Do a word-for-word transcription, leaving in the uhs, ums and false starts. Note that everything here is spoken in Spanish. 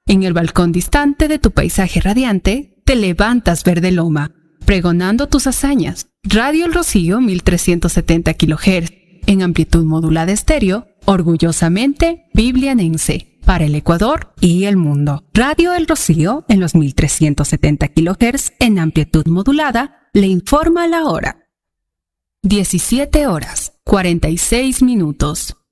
En el balcón distante de tu paisaje radiante, te levantas verde loma, pregonando tus hazañas. Radio El Rocío mil trescientos setenta kilohertz, en amplitud modulada estéreo, orgullosamente biblianense, para el Ecuador y el mundo. Radio El Rocío, en los mil trescientos setenta kilohertz, en amplitud modulada, le informa la hora. diecisiete horas, cuarenta y seis minutos.